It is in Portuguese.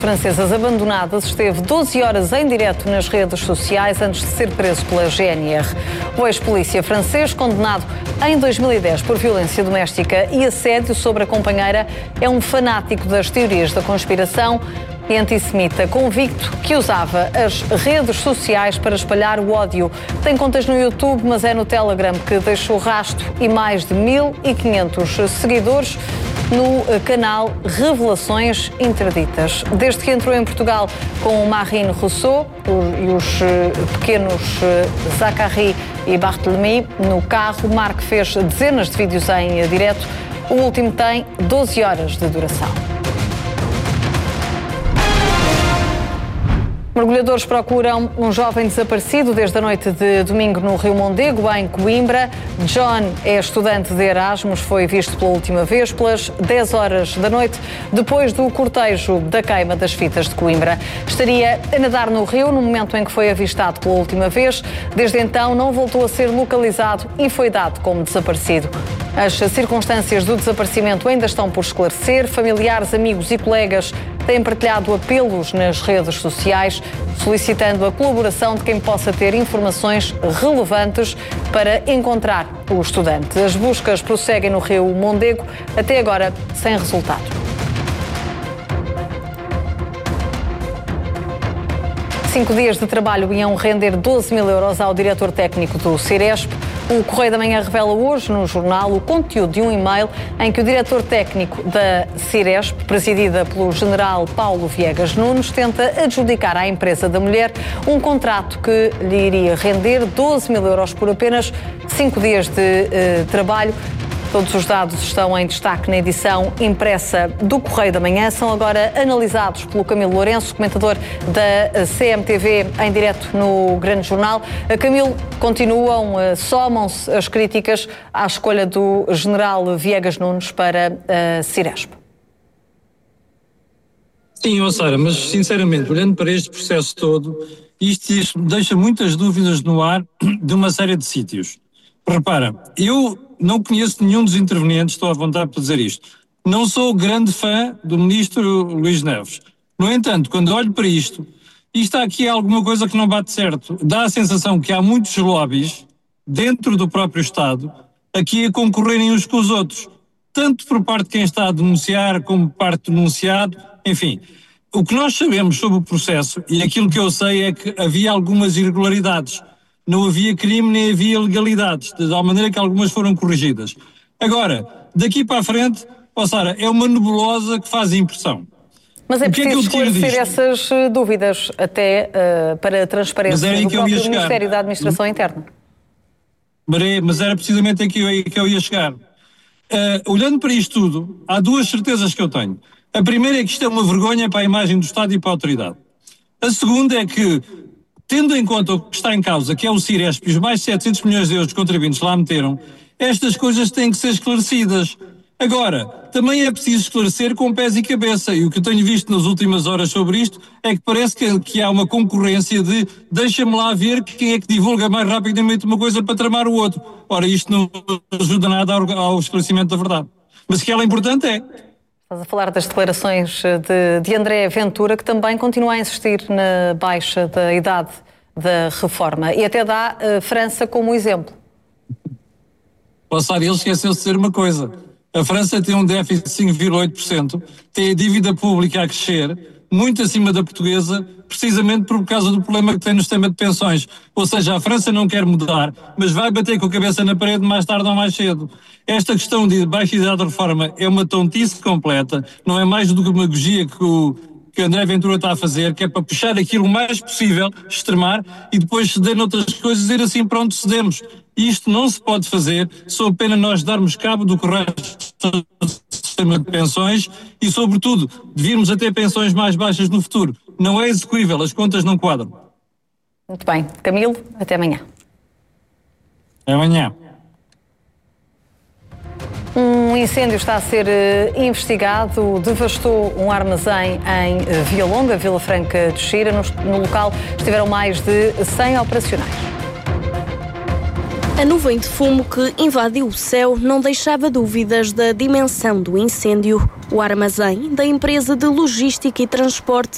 francesas abandonadas, esteve 12 horas em direto nas redes sociais antes de ser preso pela GNR. O ex-polícia francês, condenado em 2010 por violência doméstica e assédio sobre a companheira, é um fanático das teorias da conspiração e antissemita convicto que usava as redes sociais para espalhar o ódio. Tem contas no YouTube, mas é no Telegram que deixou rastro e mais de 1.500 seguidores no canal Revelações Interditas. Desde que entrou em Portugal com Marine Rousseau e os pequenos Zachary e Barthélemy no carro, Marc fez dezenas de vídeos em direto. O último tem 12 horas de duração. Mergulhadores procuram um jovem desaparecido desde a noite de domingo no Rio Mondego, em Coimbra. John é estudante de Erasmus, foi visto pela última vez pelas 10 horas da noite, depois do cortejo da queima das fitas de Coimbra. Estaria a nadar no rio no momento em que foi avistado pela última vez. Desde então não voltou a ser localizado e foi dado como desaparecido. As circunstâncias do desaparecimento ainda estão por esclarecer. Familiares, amigos e colegas têm partilhado apelos nas redes sociais, solicitando a colaboração de quem possa ter informações relevantes para encontrar o estudante. As buscas prosseguem no Rio Mondego, até agora sem resultado. Cinco dias de trabalho iam render 12 mil euros ao diretor técnico do Ciresp. O Correio da Manhã revela hoje no jornal o conteúdo de um e-mail em que o diretor técnico da Ciresp, presidida pelo general Paulo Viegas Nunes, tenta adjudicar à empresa da mulher um contrato que lhe iria render 12 mil euros por apenas 5 dias de trabalho. Todos os dados estão em destaque na edição impressa do Correio da Manhã. São agora analisados pelo Camilo Lourenço, comentador da CMTV, em direto no Grande Jornal. Camilo, somam-se as críticas à escolha do general Viegas Nunes para a Ciresp. Sim, Sara, mas sinceramente, olhando para este processo todo, isto deixa muitas dúvidas no ar de uma série de sítios. Repara, eu não conheço nenhum dos intervenientes, estou à vontade para dizer isto. Não sou grande fã do ministro Luís Neves. No entanto, quando olho para isto aqui é alguma coisa que não bate certo. Dá a sensação que há muitos lobbies dentro do próprio Estado aqui a concorrerem uns com os outros. Tanto por parte de quem está a denunciar como por parte do denunciado. Enfim, o que nós sabemos sobre o processo, e aquilo que eu sei é que havia algumas irregularidades. Não havia crime nem havia legalidades, de tal maneira que algumas foram corrigidas. Agora, daqui para a frente, Sara, é uma nebulosa que faz impressão. Mas é preciso esclarecer essas dúvidas até para a transparência do próprio Ministério da Administração Interna. Mas era precisamente aqui que eu ia chegar. Olhando para isto tudo, há duas certezas que eu tenho. A primeira é que isto é uma vergonha para a imagem do Estado e para a autoridade. A segunda é que, tendo em conta o que está em causa, que é o Ciresp e os mais de 700 milhões de euros de contribuintes lá meteram, estas coisas têm que ser esclarecidas. Agora, também é preciso esclarecer com pés e cabeça, e o que eu tenho visto nas últimas horas sobre isto é que parece que há uma concorrência de deixa-me lá ver quem é que divulga mais rapidamente uma coisa para tramar o outro. Ora, isto não ajuda nada ao esclarecimento da verdade. Mas que ela é importante é. Estás a falar das declarações de André Ventura, que também continua a insistir na baixa da idade da reforma e até dá a França como exemplo. Ele esqueceu-se de dizer uma coisa. A França tem um déficit de 5,8%, tem a dívida pública a crescer, muito acima da portuguesa, precisamente por causa do problema que tem no sistema de pensões. Ou seja, a França não quer mudar, mas vai bater com a cabeça na parede mais tarde ou mais cedo. Esta questão de baixa idade de reforma é uma tontice completa, não é mais do que uma demagogia que André Ventura está a fazer, que é para puxar aquilo o mais possível, extremar, e depois ceder noutras coisas e dizer assim, pronto, cedemos. Isto não se pode fazer, sob pena nós darmos cabo do correto sistema de pensões e, sobretudo, de virmos a ter pensões mais baixas no futuro. Não é execuível, as contas não quadram. Muito bem. Camilo, até amanhã. Até amanhã. Um incêndio está a ser investigado, devastou um armazém em Via Longa, Vila Franca de Xira. No local estiveram mais de 100 operacionais. A nuvem de fumo que invadiu o céu não deixava dúvidas da dimensão do incêndio. O armazém da empresa de logística e transporte